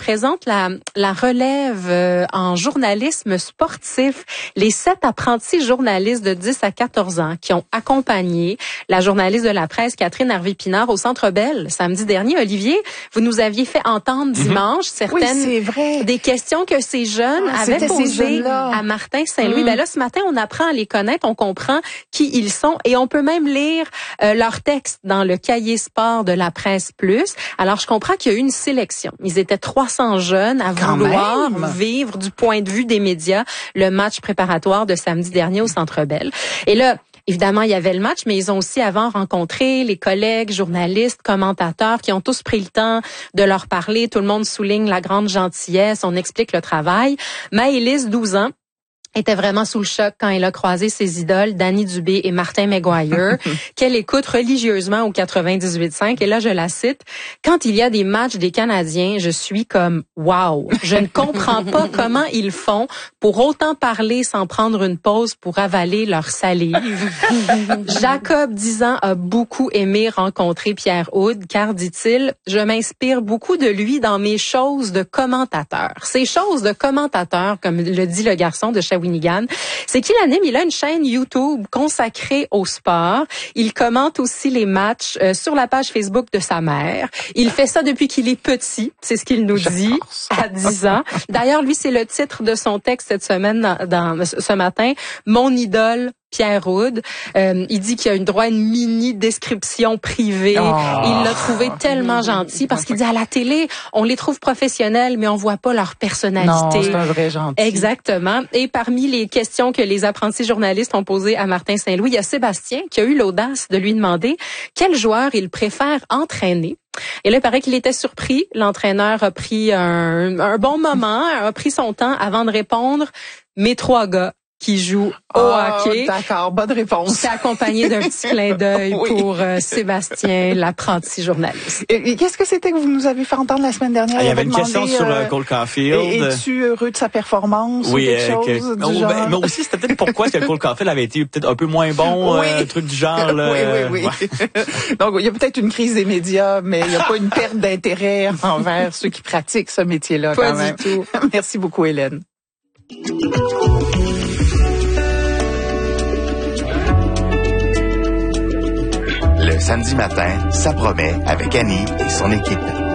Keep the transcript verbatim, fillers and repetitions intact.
présente la, la relève euh, en journalisme sportif. Les sept apprentis journalistes de dix à quatorze ans qui ont accompagné la journaliste de la presse Catherine Harvey-Pinard au Centre Bell samedi dernier. Olivier, vous nous aviez fait entendre dimanche mm-hmm. certaines oui, c'est vrai. des questions que ces jeunes ah, avaient posées à Martin Saint-Louis. Mm. Ben là, ce matin, on apprend à les connaître, on comprend qui ils sont et on peut même lire euh, leurs textes dans le cahier sport de la presse plus. Alors, je comprends qu'il y a eu une sélection. Ils étaient trois cents jeunes à Quand vouloir même. vivre du point de vue des médias le match préparatoire de samedi dernier au Centre Bell. Et là, évidemment, il y avait le match, mais ils ont aussi avant rencontré les collègues, journalistes, commentateurs qui ont tous pris le temps de leur parler. Tout le monde souligne la grande gentillesse, on explique le travail. Maëlys, douze ans, était vraiment sous le choc quand elle a croisé ses idoles, Danny Dubé et Martin Maguire, qu'elle écoute religieusement au quatre-vingt-dix-huit cinq. Et là, je la cite, « Quand il y a des matchs des Canadiens, je suis comme « wow ». Je ne comprends pas comment ils font pour autant parler sans prendre une pause pour avaler leur salive. » Jacob, dix ans, a beaucoup aimé rencontrer Pierre Houde, car, dit-il, « Je m'inspire beaucoup de lui dans mes choses de commentateur. » Ces choses de commentateur, comme le dit le garçon de Shawinigan, c'est qu'il anime, il a une chaîne YouTube consacrée au sport. Il commente aussi les matchs euh, sur la page Facebook de sa mère. Il fait ça depuis qu'il est petit, c'est ce qu'il nous dit, à dix ans. D'ailleurs, lui, c'est le titre de son texte cette semaine, dans, dans ce matin, « Mon idole ». Pierre Houde, euh, il dit qu'il a une droit à une mini description privée. Oh. Il l'a trouvé tellement gentil parce qu'il dit à la télé, on les trouve professionnels, mais on voit pas leur personnalité. Non, c'est un vrai gentil. Exactement. Et parmi les questions que les apprentis journalistes ont posées à Martin Saint-Louis, il y a Sébastien qui a eu l'audace de lui demander quel joueur il préfère entraîner. Et là, il paraît qu'il était surpris. L'entraîneur a pris un, un bon moment, a pris son temps avant de répondre. Mes trois gars qui joue au oh, hockey. D'accord, bonne réponse. C'est accompagné d'un petit clin d'œil oui. pour euh, Sébastien, l'apprenti journaliste. Et, et qu'est-ce que c'était que vous nous avez fait entendre la semaine dernière? Ah, il y avait une demandé, question sur euh, Cole Caulfield. Es-tu heureux de sa performance oui, ou quelque euh, chose que, du oh, genre? Ben, mais aussi, c'était peut-être pourquoi est-ce que Cole Caulfield avait été peut-être un peu moins bon, oui. euh, truc du genre. Là, oui, oui, oui. Ouais. Donc, il y a peut-être une crise des médias, mais il n'y a pas une perte d'intérêt envers ceux qui pratiquent ce métier-là. Pas quand même. du tout. Merci beaucoup, Hélène. Le samedi matin, ça promet avec Annie et son équipe.